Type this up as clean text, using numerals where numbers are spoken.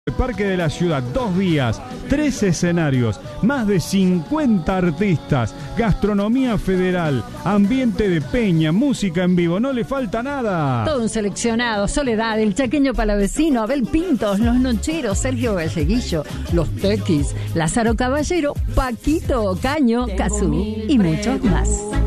El Parque de la Ciudad, 2 días, 3 escenarios, más de 50 artistas, gastronomía federal, ambiente de peña, música en vivo, no le falta nada. Todo un seleccionado: Soledad, El Chaqueño Palavecino, Abel Pintos, Los Nocheros, Sergio Galleguillo, Los Tequis, Lázaro Caballero, Paquito Ocaño, Cazú y muchos más.